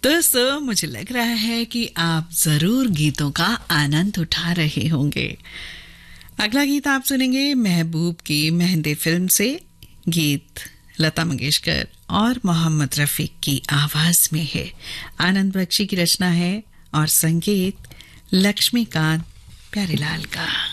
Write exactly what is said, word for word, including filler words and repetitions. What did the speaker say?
दोस्तों, मुझे लग रहा है कि आप जरूर गीतों का आनंद उठा रहे होंगे। अगला गीत आप सुनेंगे महबूब की मेहंदी फिल्म से। गीत लता मंगेशकर और मोहम्मद रफीक की आवाज में है। आनंद बख्शी की रचना है और संगीत लक्ष्मीकांत प्यारेलाल का।